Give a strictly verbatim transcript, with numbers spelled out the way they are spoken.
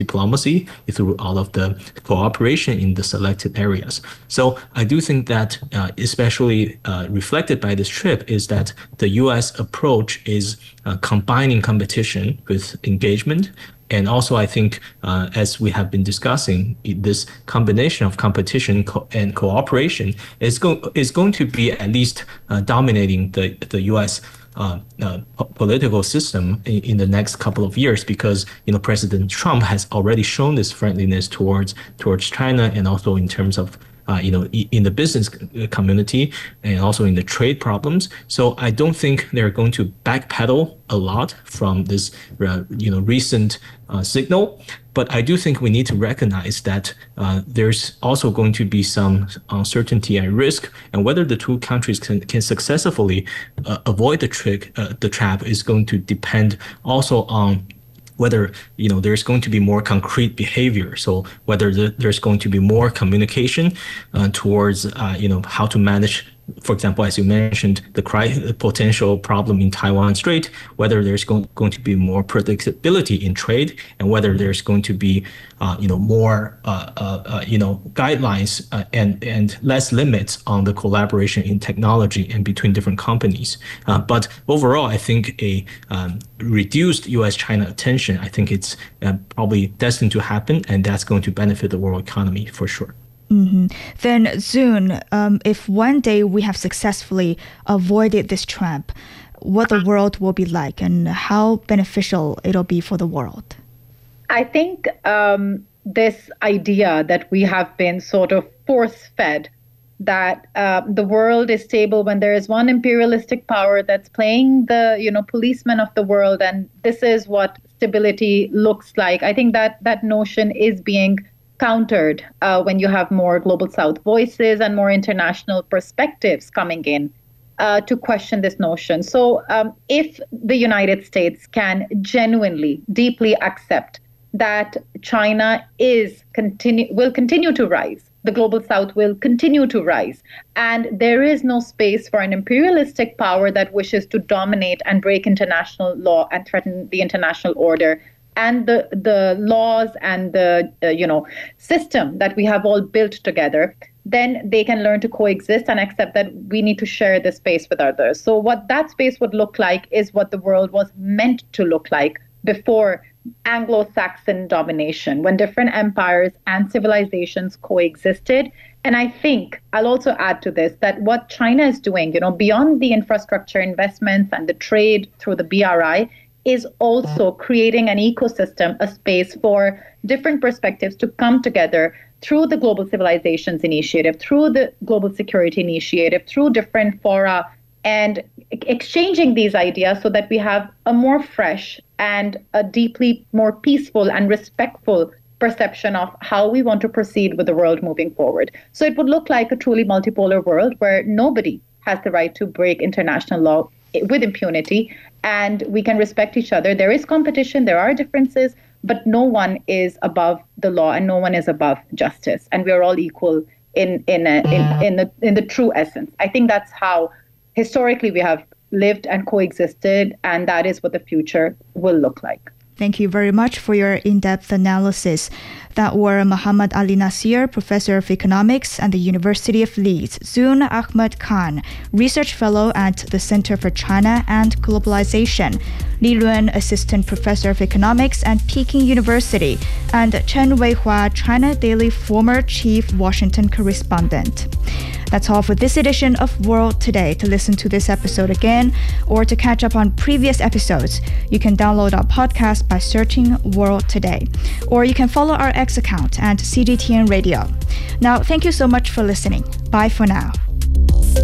diplomacy, through all of the cooperation in the selected areas. So I do think that uh, especially uh, reflected by this trip is that the U S approach is uh, combining competition with engagement. And also, I think, uh, as we have been discussing, this combination of competition co- and cooperation is, go- is going to be at least uh, dominating the, the U S uh, uh, political system in, in the next couple of years, because you know President Trump has already shown this friendliness towards towards China, and also in terms of Uh, you know, in the business community and also in the trade problems. So I don't think they're going to backpedal a lot from this, uh, you know, recent uh, signal. But I do think we need to recognize that uh, there's also going to be some uncertainty and risk, and whether the two countries can, can successfully uh, avoid the trick, uh, the trap is going to depend also on whether you know there's going to be more concrete behavior. So whether the, there's going to be more communication uh, towards uh, you know how to manage, for example, as you mentioned, the, cri- the potential problem in Taiwan Strait, whether there's going, going to be more predictability in trade, and whether there's going to be uh, you know more uh, uh, uh, you know guidelines uh, and and less limits on the collaboration in technology and between different companies. Uh, but overall, I think a um, reduced U S China attention, I think it's uh, probably destined to happen, and that's going to benefit the world economy for sure. Mm-hmm. Then, Zun, um, if one day we have successfully avoided this trap, what the world will be like and how beneficial it'll be for the world? I think um, this idea that we have been sort of force-fed, that uh, the world is stable when there is one imperialistic power that's playing the, you know, policeman of the world, and this is what stability looks like. I think that that notion is being countered uh, when you have more global South voices and more international perspectives coming in uh, to question this notion. So um, if the United States can genuinely, deeply accept that China is continue will continue to rise, the global South will continue to rise, and there is no space for an imperialistic power that wishes to dominate and break international law and threaten the international order, and the the laws and the uh, you know system that we have all built together, then they can learn to coexist and accept that we need to share this space with others. So what that space would look like is what the world was meant to look like before Anglo-Saxon domination, when different empires and civilizations coexisted. And I think I'll also add to this that what China is doing, you know, beyond the infrastructure investments and the trade through the B R I, is also creating an ecosystem, a space for different perspectives to come together through the Global Civilizations Initiative, through the Global Security Initiative, through different fora, and exchanging these ideas so that we have a more fresh and a deeply more peaceful and respectful perception of how we want to proceed with the world moving forward. So it would look like a truly multipolar world where nobody has the right to break international law with impunity, and we can respect each other. There is competition, there are differences, but no one is above the law and no one is above justice, and we are all equal in in a, in in the in the true essence. I think that's how historically we have lived and coexisted, and that is what the future will look like. Thank you very much for your in-depth analysis. That were Muhammad Ali Nasir, Professor of Economics at the University of Leeds, Zun Ahmed Khan, Research Fellow at the Center for China and Globalization, Li Luan, Assistant Professor of Economics at Peking University, and Chen Weihua, China Daily former Chief Washington Correspondent. That's all for this edition of World Today. To listen to this episode again or to catch up on previous episodes, you can download our podcast by searching World Today, or you can follow our X account at C G T N Radio. Now, thank you so much for listening. Bye for now.